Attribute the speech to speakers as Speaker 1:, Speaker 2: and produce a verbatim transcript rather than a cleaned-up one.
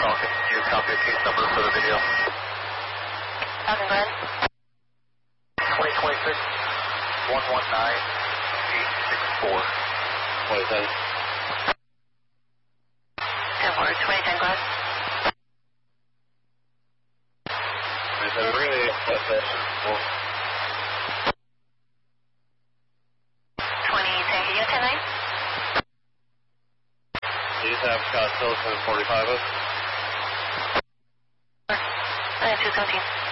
Speaker 1: Falcon, do you copy the case number for the video?
Speaker 2: Falcon, go ahead.
Speaker 1: twenty twenty-six, one one nine, eight six four.
Speaker 3: twenty-seven.
Speaker 2: ten four, twenty ten, go ahead.
Speaker 3: twenty-seven, bring the express session.
Speaker 2: twenty ten, can you get ten nine?
Speaker 3: Do you have Scott Silicon forty-five?
Speaker 2: Uh, two seventeen.